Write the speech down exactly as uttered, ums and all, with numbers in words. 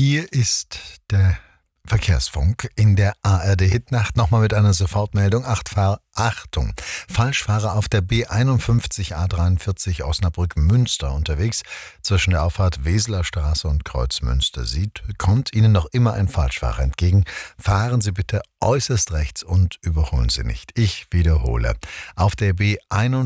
Hier ist der Verkehrsfunk in der A R D-Hitnacht. Nochmal mit einer Sofortmeldung. Acht, Achtung, Falschfahrer auf der B einundfünfzig A dreiundvierzig Osnabrück-Münster unterwegs. Zwischen der Auffahrt Weseler Straße und Kreuz Münster Süd kommt Ihnen noch immer ein Falschfahrer entgegen. Fahren Sie bitte äußerst rechts und überholen Sie nicht. Ich wiederhole. Auf der B einundfünfzig